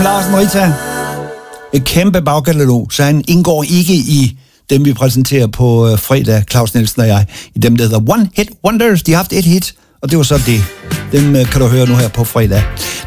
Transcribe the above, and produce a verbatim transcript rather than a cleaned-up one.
Larsen Rita. Et kæmpe bagkatalog, så han indgår ikke i dem, vi præsenterer på øh, fredag, Claus Nielsen og jeg, i dem, der hedder One Hit Wonders. De har haft et hit, og det var så det. Dem øh, kan du høre nu her på fredag.